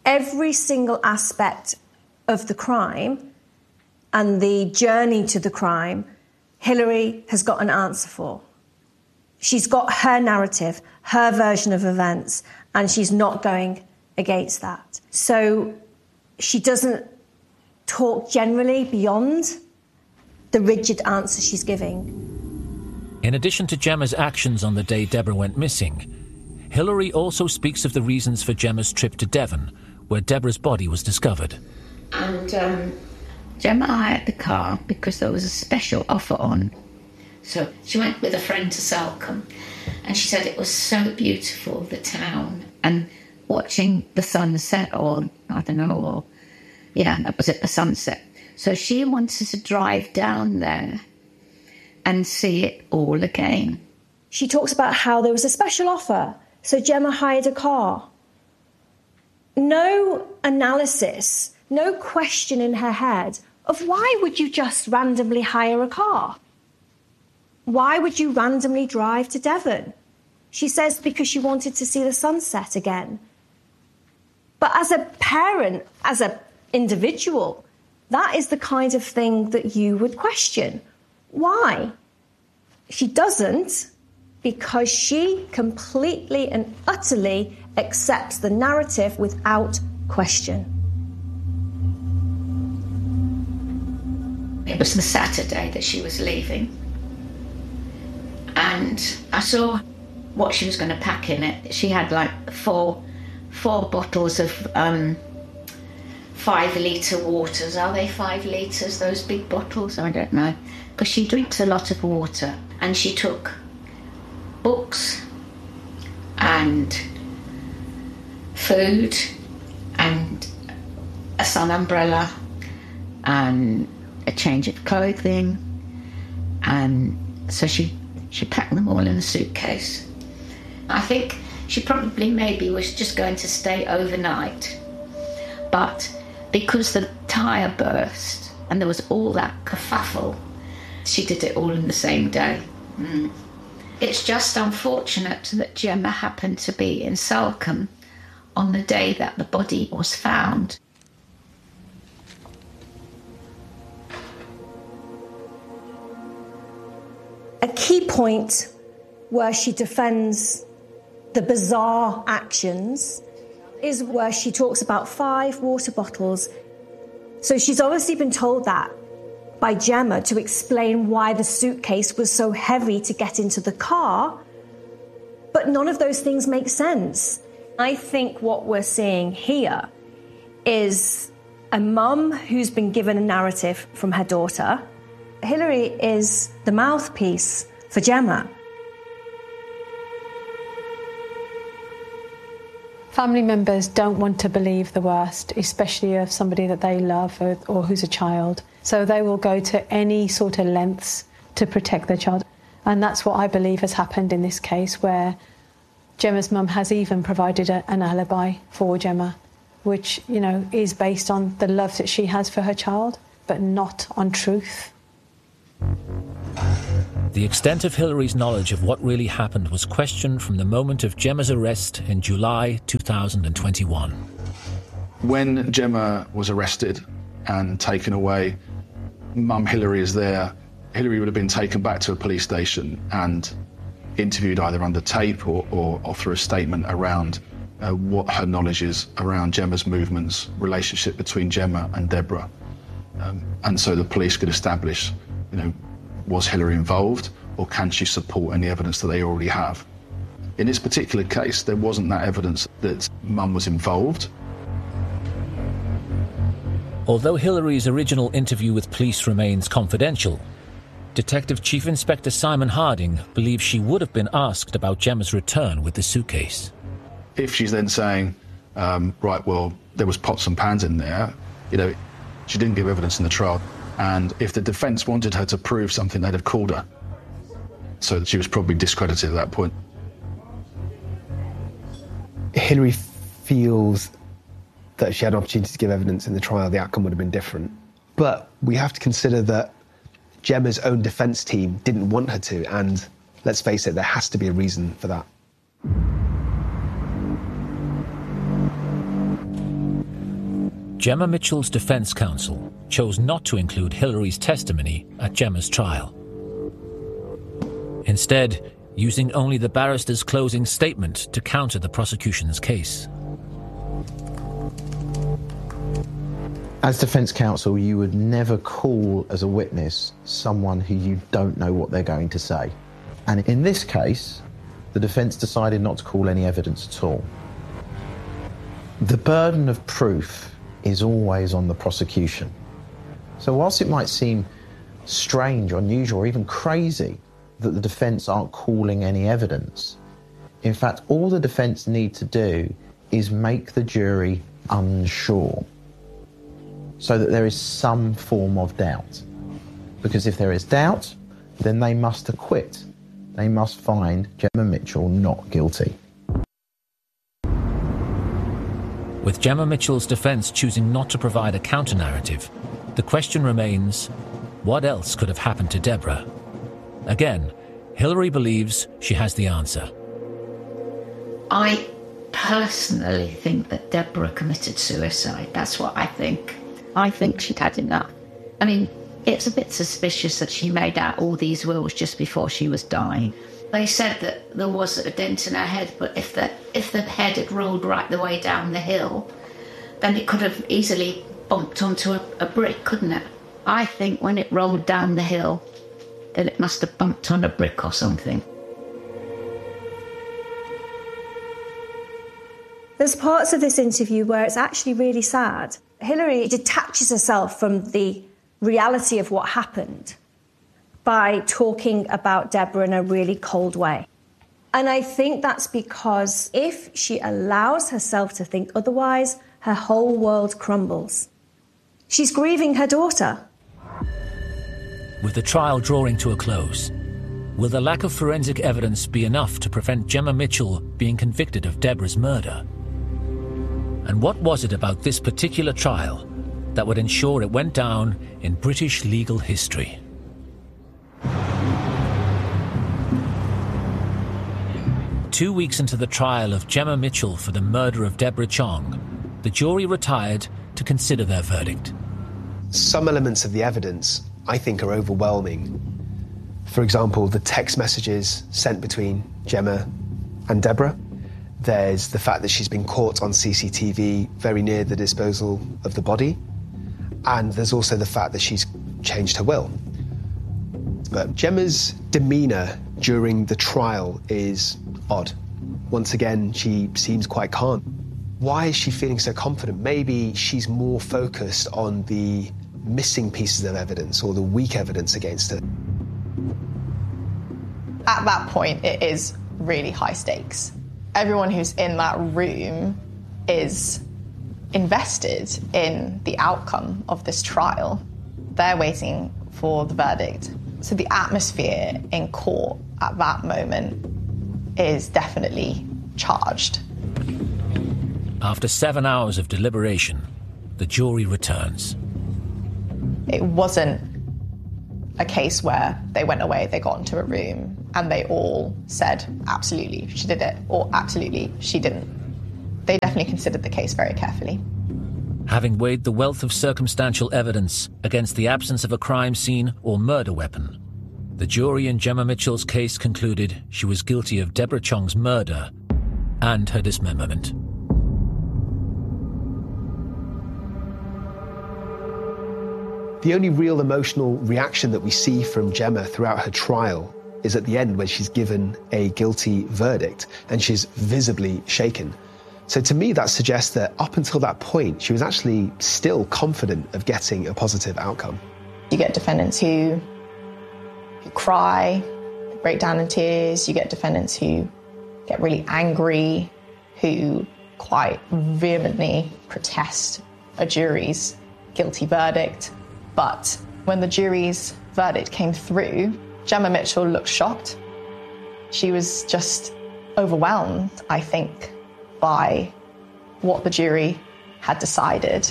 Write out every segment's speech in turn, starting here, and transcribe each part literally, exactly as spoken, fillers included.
every single aspect of the crime and the journey to the crime, Hilary has got an answer for. She's got her narrative, her version of events, and she's not going against that. So she doesn't talk generally beyond the rigid answer she's giving. In addition to Gemma's actions on the day Deborah went missing, Hilary also speaks of the reasons for Gemma's trip to Devon, where Deborah's body was discovered. And um, Gemma hired the car because there was a special offer on. So she went with a friend to Salcombe, and she said it was so beautiful, the town, and watching the sunset, or I don't know, or yeah, that was it, the sunset. So she wanted to drive down there and see it all again. She talks about how there was a special offer, so Gemma hired a car. No analysis, no question in her head of why would you just randomly hire a car? Why would you randomly drive to Devon? She says because she wanted to see the sunset again. But as a parent, as an individual, that is the kind of thing that you would question. Why? She doesn't, because she completely and utterly accepts the narrative without question. It was the Saturday that she was leaving. And I saw what she was going to pack in it. She had like four, four bottles of um, five litre waters. Are they five litres, those big bottles? I don't know. Because she drinks a lot of water. And she took books and food and a sun umbrella and a change of clothing. And so she, she packed them all in a suitcase. I think she probably maybe was just going to stay overnight. But because the tyre burst and there was all that kerfuffle, she did it all in the same day. Mm. It's just unfortunate that Gemma happened to be in Salcombe on the day that the body was found. A key point where she defends the bizarre actions is where she talks about five water bottles. So she's obviously been told that by Gemma to explain why the suitcase was so heavy to get into the car, but none of those things make sense. I think what we're seeing here is a mum who's been given a narrative from her daughter. Hilary is the mouthpiece for Gemma. Family members don't want to believe the worst, especially of somebody that they love or, or who's a child. So they will go to any sort of lengths to protect their child. And that's what I believe has happened in this case, where Gemma's mum has even provided a, an alibi for Gemma, which, you know, is based on the love that she has for her child, but not on truth. The extent of Hilary's knowledge of what really happened was questioned from the moment of Gemma's arrest in July two thousand twenty-one. When Gemma was arrested and taken away, Mum Hilary is there. Hilary would have been taken back to a police station and interviewed either under tape or, or, or through a statement around uh, what her knowledge is around Gemma's movements, relationship between Gemma and Deborah. Um, and so the police could establish, you know, was Hilary involved, or can she support any evidence that they already have? In this particular case, there wasn't that evidence that Mum was involved. Although Hilary's original interview with police remains confidential, Detective Chief Inspector Simon Harding believes she would have been asked about Gemma's return with the suitcase. If she's then saying, um, right, well, there was pots and pans in there, you know, she didn't give evidence in the trial. And if the defence wanted her to prove something, they'd have called her. So she was probably discredited at that point. Hilary feels that if she had an opportunity to give evidence in the trial, the outcome would have been different. But we have to consider that Gemma's own defence team didn't want her to, and let's face it, there has to be a reason for that. Gemma Mitchell's defense counsel chose not to include Hillary's testimony at Gemma's trial. Instead, using only the barrister's closing statement to counter the prosecution's case. As defence counsel, you would never call as a witness someone who you don't know what they're going to say. And in this case, the defence decided not to call any evidence at all. The burden of proof is always on the prosecution. So whilst it might seem strange, unusual, or even crazy that the defence aren't calling any evidence, in fact, all the defence need to do is make the jury unsure, so that there is some form of doubt. Because if there is doubt, then they must acquit. They must find Gemma Mitchell not guilty. With Gemma Mitchell's defence choosing not to provide a counter-narrative, the question remains, what else could have happened to Deborah? Again, Hillary believes she has the answer. I personally think that Deborah committed suicide. That's what I think. I think she'd had enough. I mean, it's a bit suspicious that she made out all these wills just before she was dying. They said that there was a dent in her head, but if the if the head had rolled right the way down the hill, then it could have easily bumped onto a, a brick, couldn't it? I think when it rolled down the hill, then it must have bumped on a brick or something. There's parts of this interview where it's actually really sad. Hillary detaches herself from the reality of what happened by talking about Deborah in a really cold way. And I think that's because if she allows herself to think otherwise, her whole world crumbles. She's grieving her daughter. With the trial drawing to a close, will the lack of forensic evidence be enough to prevent Gemma Mitchell being convicted of Deborah's murder? And what was it about this particular trial that would ensure it went down in British legal history? Two weeks into the trial of Gemma Mitchell for the murder of Deborah Chong, the jury retired to consider their verdict. Some elements of the evidence, I think, are overwhelming. For example, the text messages sent between Gemma and Deborah. There's the fact that she's been caught on C C T V very near the disposal of the body. And there's also the fact that she's changed her will. But Gemma's demeanour during the trial is odd. Once again, she seems quite calm. Why is she feeling so confident? Maybe she's more focused on the missing pieces of evidence or the weak evidence against her. At that point, it is really high stakes. Everyone who's in that room is invested in the outcome of this trial. They're waiting for the verdict. So the atmosphere in court at that moment is definitely charged. After seven hours of deliberation, the jury returns. It wasn't a case where they went away, they got into a room, and they all said, absolutely, she did it, or absolutely, she didn't. They definitely considered the case very carefully. Having weighed the wealth of circumstantial evidence against the absence of a crime scene or murder weapon, the jury in Gemma Mitchell's case concluded she was guilty of Deborah Chong's murder and her dismemberment. The only real emotional reaction that we see from Gemma throughout her trial is at the end when she's given a guilty verdict and she's visibly shaken. So to me, that suggests that up until that point, she was actually still confident of getting a positive outcome. You get defendants who, who cry, break down in tears. You get defendants who get really angry, who quite vehemently protest a jury's guilty verdict. But when the jury's verdict came through, Gemma Mitchell looked shocked. She was just overwhelmed, I think, by what the jury had decided.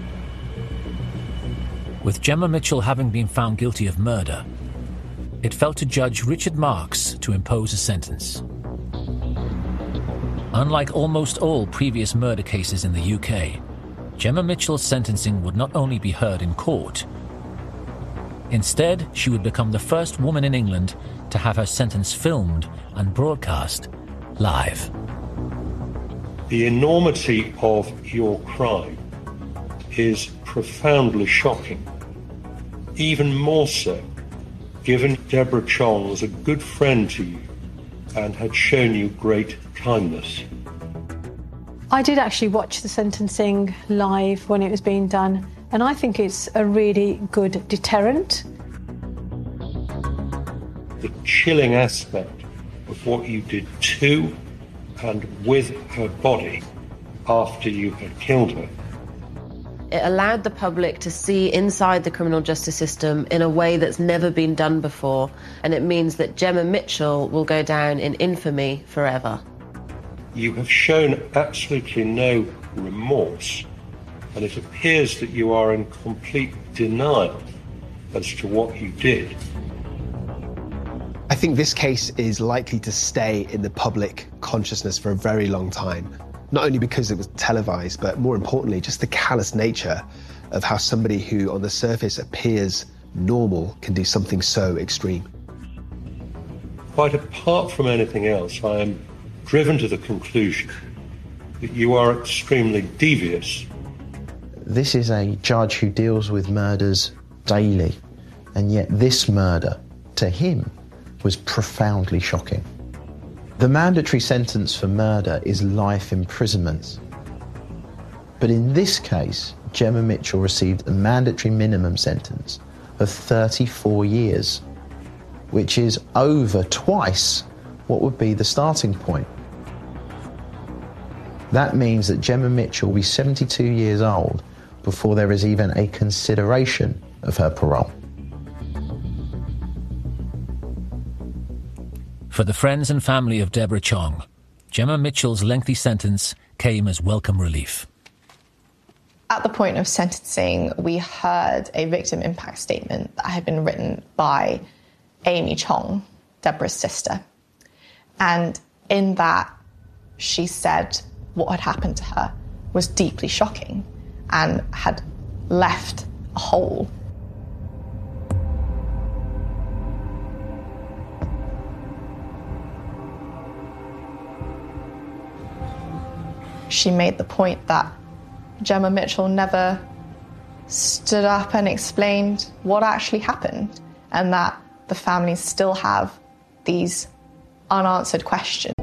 With Gemma Mitchell having been found guilty of murder, it fell to Judge Richard Marks to impose a sentence. Unlike almost all previous murder cases in the U K, Gemma Mitchell's sentencing would not only be heard in court. Instead, she would become the first woman in England to have her sentence filmed and broadcast live. The enormity of your crime is profoundly shocking, even more so given Deborah Chong was a good friend to you and had shown you great kindness. I did actually watch the sentencing live when it was being done, and I think it's a really good deterrent. The chilling aspect of what you did to and with her body after you had killed her. It allowed the public to see inside the criminal justice system in a way that's never been done before, and it means that Gemma Mitchell will go down in infamy forever. You have shown absolutely no remorse, and it appears that you are in complete denial as to what you did. I think this case is likely to stay in the public consciousness for a very long time. Not only because it was televised, but more importantly, just the callous nature of how somebody who on the surface appears normal can do something so extreme. Quite apart from anything else, I am driven to the conclusion that you are extremely devious. This is a judge who deals with murders daily, and yet this murder, to him, was profoundly shocking. The mandatory sentence for murder is life imprisonment. But in this case, Gemma Mitchell received a mandatory minimum sentence of thirty-four years, which is over twice what would be the starting point. That means that Gemma Mitchell will be seventy-two years old before there is even a consideration of her parole. For the friends and family of Deborah Chong, Gemma Mitchell's lengthy sentence came as welcome relief. At the point of sentencing, we heard a victim impact statement that had been written by Amy Chong, Deborah's sister. And in that, she said what had happened to her was deeply shocking and had left a hole. She made the point that Gemma Mitchell never stood up and explained what actually happened, and that the families still have these unanswered questions.